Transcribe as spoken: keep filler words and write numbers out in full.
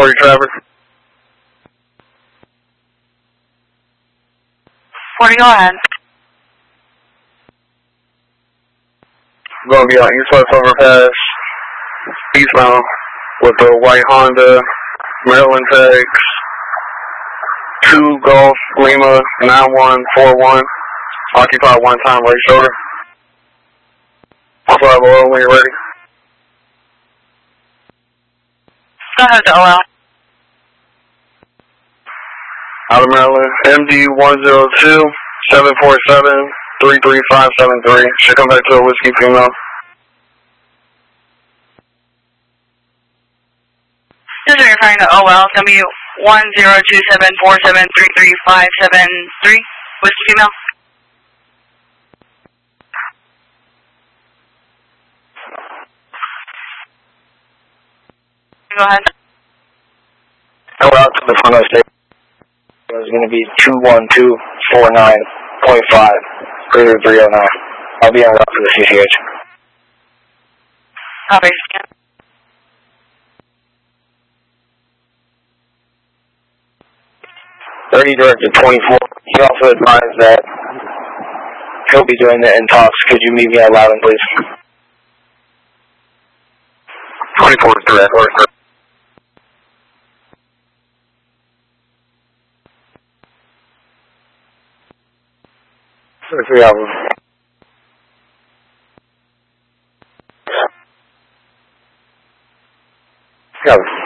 forty Traverse. forty, go ahead. Gonna be on east-west overpass, eastbound, with the white Honda, Maryland tags, two Golf Lima nine one four one, occupy one time late shoulder. five oil when you're ready. Go ahead, O L. Out of Maryland, M D one zero two seven four seven three three five seven three. Should come back to a whiskey female. This is referring to O L, W one zero two seven four seven three three five seven three, whiskey female. Go ahead. Go out to the front of the state. It's going to be two one two four nine point five three three oh nine. I'll be on route for the C C H. Copy. thirty director twenty-four. He also advised that he'll be doing the intox. Could you meet me at Loudon, please? twenty-four direct order. Three hours. Yeah.